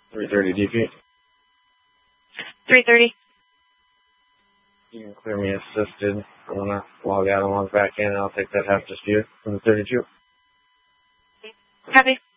330 DP. 330. You can clear me assisted. I'm going to log out and log back in, and I'll take that half dispute from the 32. Copy.